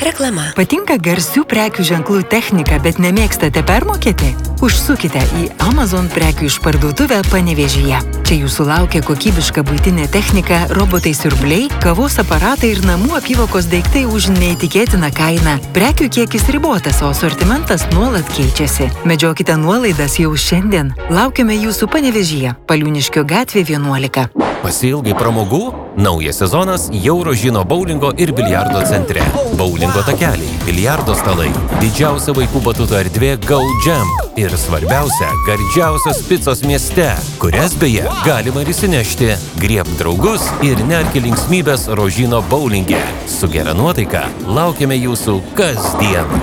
Reklama. Patinka garsių prekių ženklų technika, bet nemėgstate permokėti? Užsukite į Amazon prekių išparduotuvę Panevėžyje. Čia jūsų laukia kokybiška buitinė technika, robotai siurbliai, kavos aparatai ir namų apyvokos daiktai už neįtikėtiną kainą. Prekių kiekis ribotas, o asortimentas nuolat keičiasi. Medžiokite nuolaidas jau šiandien. Laukiame jūsų Panevėžyje, Paliūniškio gatvė 11. Pasiilgai pramogų? Naujas sezonas jau Rožino boulingo ir biliardo centre. Boulingo takeliai, biliardo stalai, didžiausia vaikų batuto erdvė Go Jump ir svarbiausia, gardžiausios picos mieste, kurias beje galima ir įsinešti. Griebk draugus ir nerki linksmybės Rožino boulinge. Su gera nuotaika laukiame jūsų kasdien.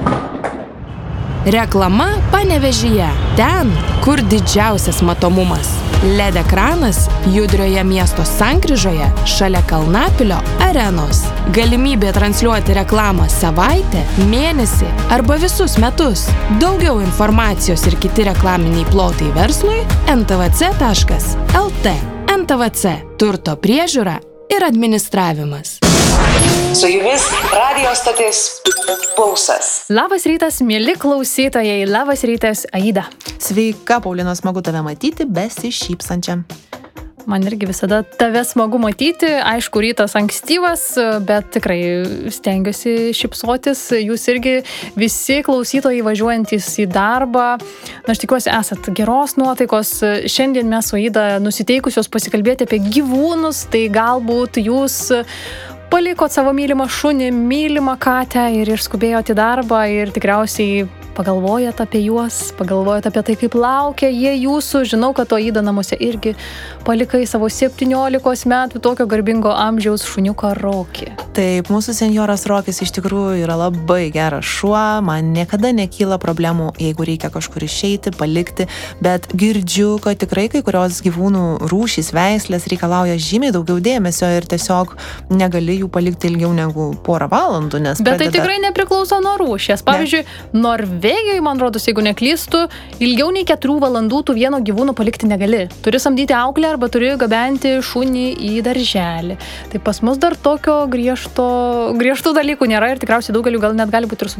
Reklama Panevėžyje. Ten, kur didžiausias matomumas. LED ekranas judrioje miesto sankryžoje šalia Kalnapilio arenos. Galimybė transliuoti reklamą savaitę, mėnesį arba visus metus. Daugiau informacijos ir kiti reklaminiai plotai verslui ntvc.lt. NTVC – turto priežiūra ir administravimas. Su jumis radijo stotis Pulsas. Labas rytas, mieli klausytojai, labas rytas, Aida. Sveika, Paulina, smagu tave matyti, besišypsančią. Man irgi visada tave smagu matyti, aišku, rytas ankstyvas, bet tikrai stengiuosi šypsotis. Jūs irgi visi klausytojai važiuojantys į darbą. Aš tikiuosi, esat geros nuotaikos. Šiandien mes su Aida nusiteikusios pasikalbėti apie gyvūnus, tai galbūt jūs palikot savo mylimą šunį, mylimą katę ir išskubėjot į darbą ir tikriausiai pagalvojat apie juos, pagalvojat apie tai, kaip laukia jie jūsų. Žinau, kad tu, Aida, namuose irgi palikai savo 17 metų tokio garbingo amžiaus šuniuką Rokį. Taip, mūsų senjoras Rokis iš tikrųjų yra labai geras šuo, man niekada nekyla problemų, jeigu reikia kažkur išeiti, palikti, bet girdžiu, kad tikrai kai kurios gyvūnų rūšys, veislės reikalauja žymiai daugiau dėmesio ir tiesiog negali jų palikti ilgiau negu porą valandų, nes bet tai tikrai nepriklauso nuo rūšies. Pavyzdžiui, Norvegijoje, man rodos, jeigu neklystu, ilgiau nei 4 valandų tu vieno gyvūno palikti negali. Turi samdyti auklę arba turi gabenti šunį į darželį. Tai pas mus dar tokio griežtų dalykų nėra ir tikriausiai daugeliu gal net gali būti ir